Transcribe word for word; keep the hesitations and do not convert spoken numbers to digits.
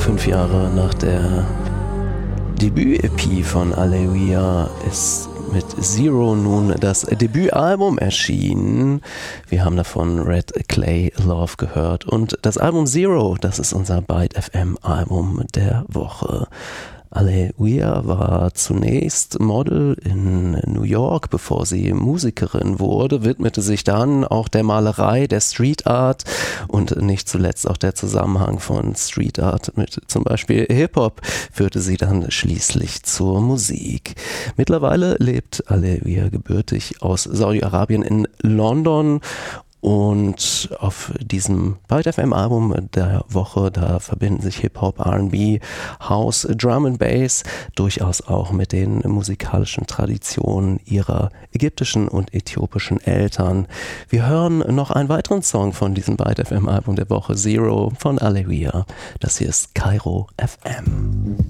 Fünf Jahre nach der Debüt-E P von Aleluia ist mit Zero nun das Debütalbum erschienen. Wir haben davon Red Clay Love gehört und das Album Zero, das ist unser Byte F M Album der Woche. Aleluia war zunächst Model in New York, bevor sie Musikerin wurde, widmete sich dann auch der Malerei, der Street Art und nicht zuletzt auch der Zusammenhang von Street Art mit zum Beispiel Hip-Hop führte sie dann schließlich zur Musik. Mittlerweile lebt Aleluia gebürtig aus Saudi-Arabien in London. Und auf diesem Byte F M Album der Woche, da verbinden sich Hip-Hop, R and B, House, Drum and Bass durchaus auch mit den musikalischen Traditionen ihrer ägyptischen und äthiopischen Eltern. Wir hören noch einen weiteren Song von diesem Byte F M Album der Woche, Zero von Aleluia. Das hier ist Kairo F M.